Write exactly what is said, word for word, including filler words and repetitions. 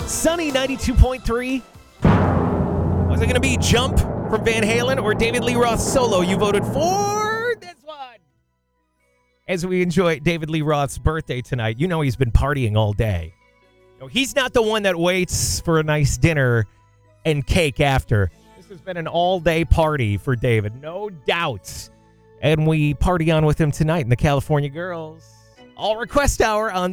Sunny ninety-two point three. Was it going to be Jump from Van Halen or David Lee Roth solo? You voted for this one. As we enjoy David Lee Roth's birthday tonight, you know he's been partying all day. No, he's not the one that waits for a nice dinner and cake after. This has been an all-day party for David, no doubt. And we party on with him tonight in the California Girls All Request Hour on